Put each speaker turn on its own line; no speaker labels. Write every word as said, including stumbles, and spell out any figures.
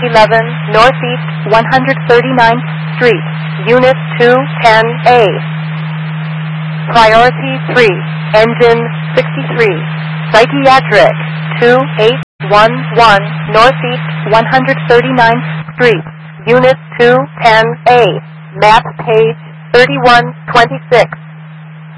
eleven Northeast one hundred thirty-ninth Street, Unit two ten A. Priority three, Engine sixty-three, Psychiatric two eight one one Northeast one hundred thirty-ninth Street, Unit two ten A. Map page thirty-one twenty-six.